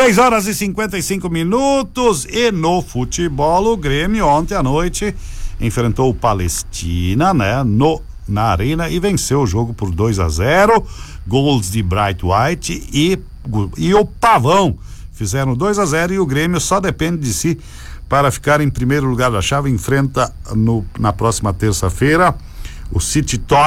6h55 e no futebol o Grêmio ontem à noite enfrentou o Palestina, né? Na arena e venceu o jogo por 2-0, gols de Bright White e o Pavão fizeram 2-0 e o Grêmio só depende de si para ficar em primeiro lugar da chave. Enfrenta na próxima terça-feira o City Torque